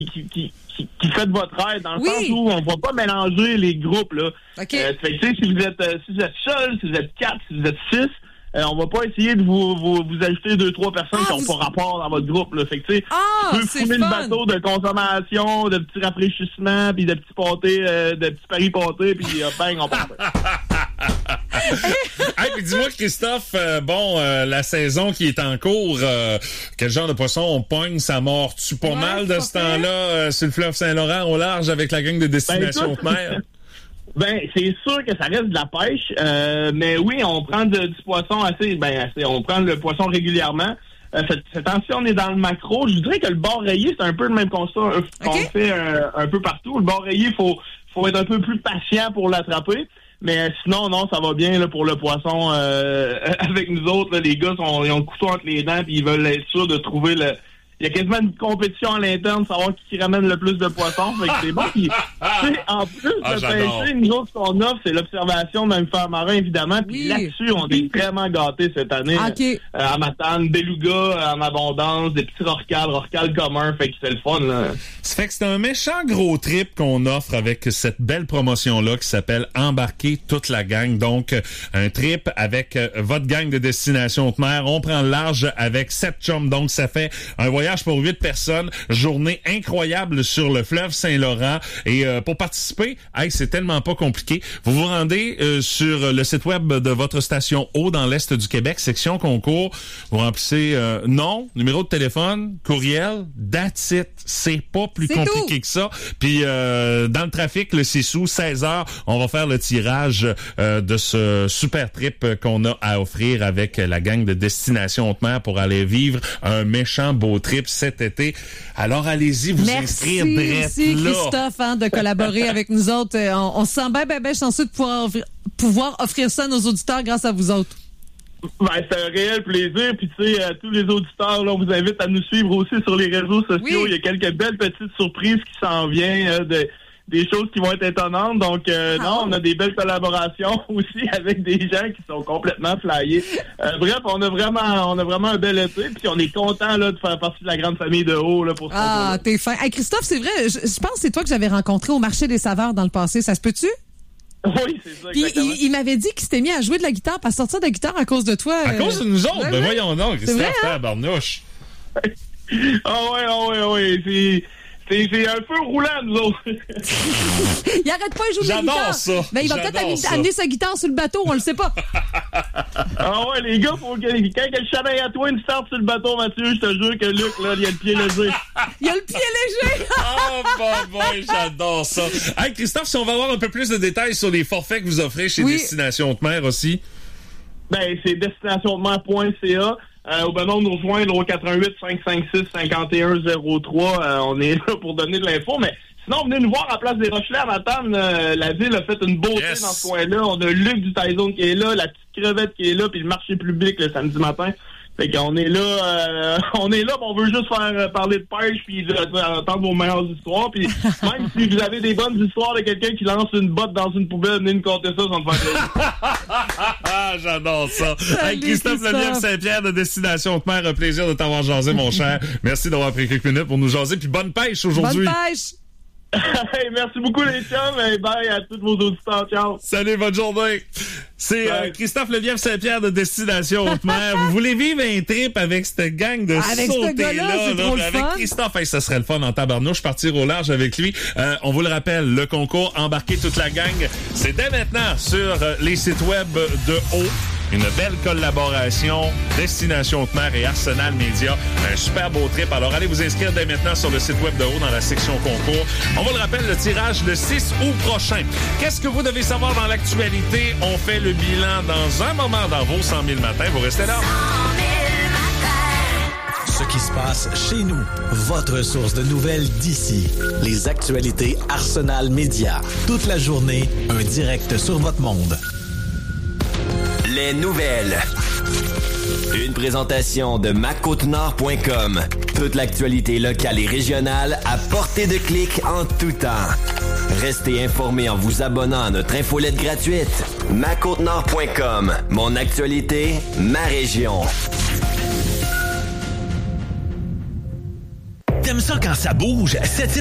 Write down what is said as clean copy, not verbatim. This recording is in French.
qui fait votre aide, dans le sens où on va pas mélanger les groupes, là. Okay. Fait que, si vous êtes seul, si vous êtes 4, si vous êtes 6, on va pas essayer de vous ajouter 2-3 personnes qui n'ont pas rapport dans votre groupe, là. Fait que, tu sais, tu peux fouler le bateau de consommation, de petits rafraîchissements, puis de petits pâtés, de petits paris pâtés, puis bang, on part. Hey, puis dis-moi, Christophe, la saison qui est en cours, quel genre de poisson on pogne? Ça mord-tu pas mal de ce temps-là sur le fleuve Saint-Laurent au large avec la gang de Destination de mer? Ben, c'est sûr que ça reste de la pêche, mais oui, on prend du poisson assez, on prend le poisson régulièrement. Cette temps-ci, on est dans le macro. Je dirais que le bord rayé, c'est un peu le même constat qu'on fait un peu partout. Le bord rayé, faut être un peu plus patient pour l'attraper. Mais sinon, non, ça va bien là pour le poisson. Avec nous autres, là, les gars, ils ont le couteau entre les dents puis ils veulent être sûrs de trouver le... Il y a quasiment une compétition à l'interne, savoir qui ramène le plus de poissons. Fait que c'est bon. Puis, en plus de pêcher, nous autres, ce qu'on offre, c'est l'observation d'un mammifère marin, évidemment. Puis là-dessus, on est vraiment gâtés cette année. À Matane, beluga en abondance, des petits rorquals communs. Fait que c'est le fun, là. Ça fait que c'est un méchant gros trip qu'on offre avec cette belle promotion-là qui s'appelle Embarquer toute la gang. Donc, un trip avec votre gang de Destination de mer. On prend le large avec 7 chums. Donc, ça fait un voyage pour 8 personnes, journée incroyable sur le fleuve Saint-Laurent. Et pour participer, c'est tellement pas compliqué. Vous vous rendez sur le site web de votre station eau dans l'Est du Québec, section concours. Vous remplissez nom, numéro de téléphone, courriel, that's it. C'est pas plus compliqué que ça. Puis dans le trafic, le 6 août, 16h, on va faire le tirage de ce super trip qu'on a à offrir avec la gang de Destination de mer pour aller vivre un méchant beau trip cet été. Alors, allez-y vous inscrire direct là. Merci, Christophe, de collaborer avec nous autres. On se sent bien chanceux de pouvoir offrir ça à nos auditeurs grâce à vous autres. Ben, c'est un réel plaisir. Puis, tu sais, tous les auditeurs, là, on vous invite à nous suivre aussi sur les réseaux sociaux. Il y a quelques belles petites surprises qui s'en viennent, des choses qui vont être étonnantes. Donc, on a des belles collaborations aussi avec des gens qui sont complètement flyés. Bref, on a vraiment un bel été. Puis, on est content là de faire partie de la grande famille de haut là pour ça. T'es fin. Hey, Christophe, c'est vrai. Je pense que c'est toi que j'avais rencontré au marché des saveurs dans le passé. Ça se peut-tu? Oui, c'est ça. Puis il m'avait dit qu'il s'était mis à jouer de la guitare, à sortir de la guitare à cause de toi. À cause de nous autres? Ben voyons donc, Christophe, barnouche. Oui. C'est un feu roulant, nous autres. Il arrête pas de jouer de la guitare. J'adore ça. Mais il va peut-être amener sa guitare sur le bateau, on le sait pas. Les gars, quand le Chanel à Twin start sur le bateau, Mathieu, je te jure que Luc, là, il a le pied léger. Il a le pied léger. J'adore ça. Hey, Christophe, si on va avoir un peu plus de détails sur les forfaits que vous offrez chez Destination de mer aussi. Ben, c'est destinationdemer.ca. Au besoin de nous rejoindre au 88 556 5103. On est là pour donner de l'info, mais sinon, venez nous voir à Place des Rochelais à Matane. La ville a fait une beauté dans ce coin-là. On a Luc du Taizone qui est là, la petite crevette qui est là, puis le marché public le samedi matin. Fait qu'on est là, on veut juste faire parler de pêche puis entendre vos meilleures histoires. Puis même si vous avez des bonnes histoires de quelqu'un qui lance une botte dans une poubelle, venez nous conter ça me fait plaisir. J'adore ça. Salut, Christophe Lelièvre Saint-Pierre de Destination de mer, un plaisir de t'avoir jasé, mon cher. Merci d'avoir pris quelques minutes pour nous jaser. Puis bonne pêche aujourd'hui. Bonne pêche. Merci beaucoup les chums et bye à tous vos auditeurs. Ciao. Salut, bonne journée. C'est Christophe Lelièvre Saint-Pierre de Destination de mer. Vous voulez vivre un trip avec cette gang de sautés-là? Avec Christophe, ça serait le fun en tabarnouche, partir au large avec lui. On vous le rappelle, le concours Embarquer toute la gang, c'est dès maintenant sur les sites web de haut. Une belle collaboration, Destination de mer et Arsenal Média. Un super beau trip. Alors, allez vous inscrire dès maintenant sur le site web de haut dans la section concours. On vous le rappelle, le tirage le 6 août prochain. Qu'est-ce que vous devez savoir dans l'actualité? On fait le bilan dans un moment dans vos 100 000 matins. Vous restez là. Ce qui se passe chez nous. Votre source de nouvelles d'ici. Les actualités Arsenal Média. Toute la journée, un direct sur votre monde. Les nouvelles. Une présentation de MacCôteNord.com. Toute l'actualité locale et régionale à portée de clic en tout temps. Restez informés en vous abonnant à notre infolette gratuite. MacCôteNord.com. Mon actualité, ma région. T'aimes ça quand ça bouge? Cette île